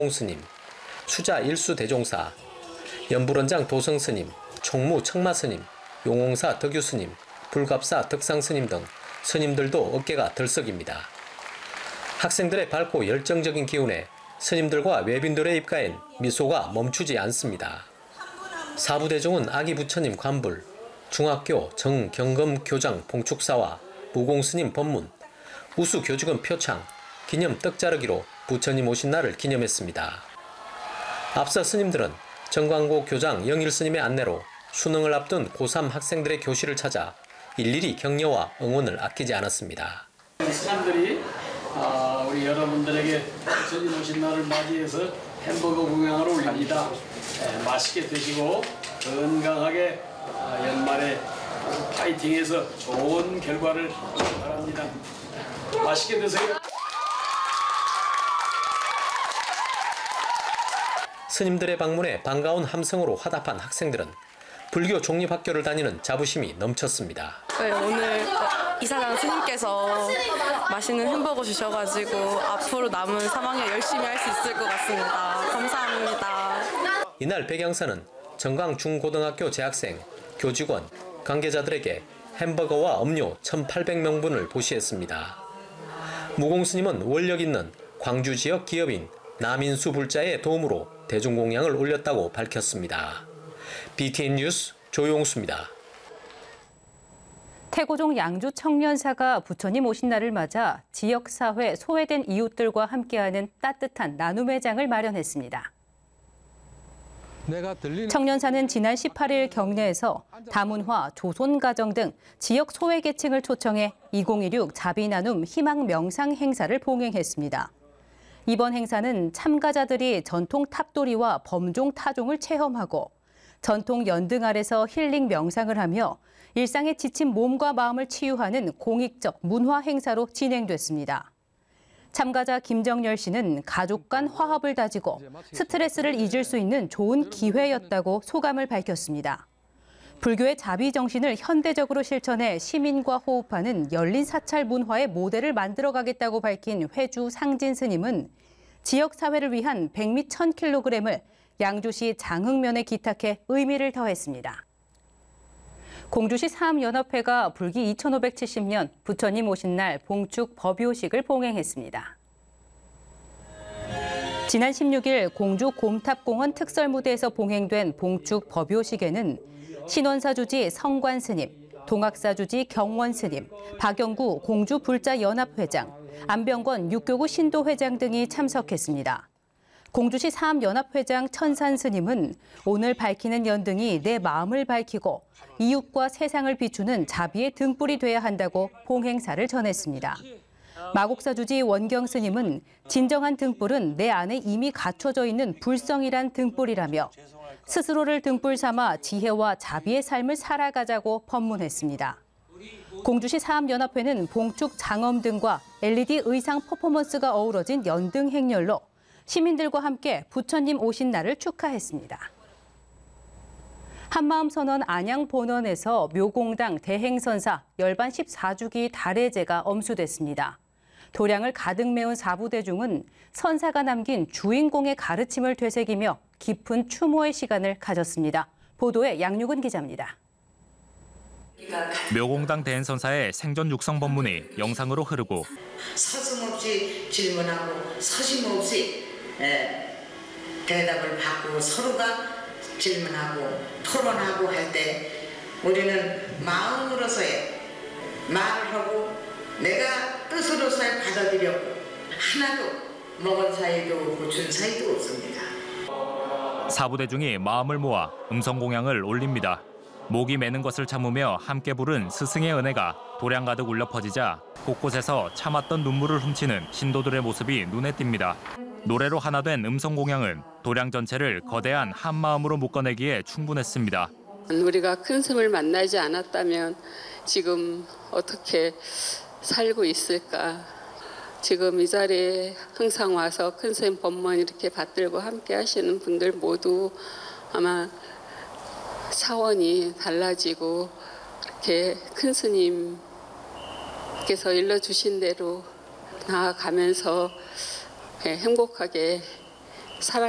스님, 수자 일수 대종사, 연불원장 도성 스님, 총무 청마 스님, 용홍사 덕유 스님, 불갑사 덕상 스님 등 스님들도 어깨가 들썩입니다. 학생들의 밝고 열정적인 기운에 스님들과 외빈들의 입가엔 미소가 멈추지 않습니다. 사부대종은 아기 부처님 관불, 중학교 정경금 교장 봉축사와 무공스님 법문, 우수교직원 표창, 기념 떡자르기로 부처님 오신 날을 기념했습니다. 앞서 스님들은 정광고 교장 영일스님의 안내로 수능을 앞둔 고3 학생들의 교실을 찾아 일일이 격려와 응원을 아끼지 않았습니다. 스님들이 우리 여러분들에게 부처님 오신 날을 맞이해서 햄버거 공양을 올립니다. 맛있게 드시고 건강하게 연말에 파이팅해서 좋은 결과를 바랍니다. 맛있게 드세요. 스님들의 방문에 반가운 함성으로 화답한 학생들은 불교 종립학교를 다니는 자부심이 넘쳤습니다. 네, 오늘 이사장 스님께서 맛있는 햄버거 주셔가지고 앞으로 남은 3학년 열심히 할 수 있을 것 같습니다. 감사합니다. 이날 백양사는 정강 중고등학교 재학생, 교직원, 관계자들에게 햄버거와 음료 1,800명분을 보시했습니다. 무공스님은 원력 있는 광주 지역 기업인 남인수 불자의 도움으로 대중공양을 올렸다고 밝혔습니다. BTN 뉴스 조용수입니다. 태고종 양주 청년사가 부처님 오신 날을 맞아 지역사회 소외된 이웃들과 함께하는 따뜻한 나눔의 장을 마련했습니다. 청년사는 지난 18일 경내에서 다문화, 조손가정 등 지역 소외계층을 초청해 2016 자비나눔 희망 명상 행사를 봉행했습니다. 이번 행사는 참가자들이 전통 탑돌이와 범종 타종을 체험하고 전통 연등 아래서 힐링 명상을 하며 일상에 지친 몸과 마음을 치유하는 공익적 문화 행사로 진행됐습니다. 참가자 김정열 씨는 가족 간 화합을 다지고 스트레스를 잊을 수 있는 좋은 기회였다고 소감을 밝혔습니다. 불교의 자비 정신을 현대적으로 실천해 시민과 호흡하는 열린 사찰 문화의 모델을 만들어가겠다고 밝힌 회주 상진 스님은 지역 사회를 위한 백미 1,000kg을 양주시 장흥면에 기탁해 의미를 더했습니다. 공주시 사암연합회가 불기 2570년 부처님 오신 날 봉축 법요식을 봉행했습니다. 지난 16일 공주 곰탑공원 특설무대에서 봉행된 봉축 법요식에는 신원사주지 성관스님, 동학사주지 경원스님, 박영구 공주불자연합회장, 안병권 육교구 신도회장 등이 참석했습니다. 공주시 사암연합회장 천산스님은 오늘 밝히는 연등이 내 마음을 밝히고 이웃과 세상을 비추는 자비의 등불이 돼야 한다고 봉행사를 전했습니다. 마곡사주지 원경스님은 진정한 등불은 내 안에 이미 갖춰져 있는 불성이란 등불이라며 스스로를 등불 삼아 지혜와 자비의 삶을 살아가자고 법문했습니다. 공주시 사암연합회는 봉축 장엄 등과 LED 의상 퍼포먼스가 어우러진 연등 행렬로 시민들과 함께 부처님 오신 날을 축하했습니다. 한마음선언 안양본원에서 묘공당 대행선사 열반 14주기 달해제가 엄수됐습니다. 도량을 가득 메운 사부대중은 선사가 남긴 주인공의 가르침을 되새기며 깊은 추모의 시간을 가졌습니다. 보도에 양육은 기자입니다. 묘공당 대행선사의 생전 육성 법문이 영상으로 흐르고 서슴없이 질문하고 서심없이 대답을 받고 서로가 질문하고 토론하고 할 때 우리는 마음으로서의 말을 하고 내가 뜻으로서의 받아들였고 하나도 먹은 사이도 없고 준 사이도 없습니다. 사부대중이 마음을 모아 음성공양을 올립니다. 목이 메는 것을 참으며 함께 부른 스승의 은혜가 도량 가득 울려 퍼지자 곳곳에서 참았던 눈물을 훔치는 신도들의 모습이 눈에 띕니다. 노래로 하나 된 음성공양은 도량 전체를 거대한 한마음으로 묶어내기에 충분했습니다. 우리가 큰 스님을 만나지 않았다면 지금 어떻게 살고 있을까. 지금 이 자리에 항상 와서 큰 스님 법문 이렇게 받들고 함께 하시는 분들 모두 아마 차원이 달라지고 이렇게 큰 스님께서 일러주신 대로 나아가면서 행복하게 살아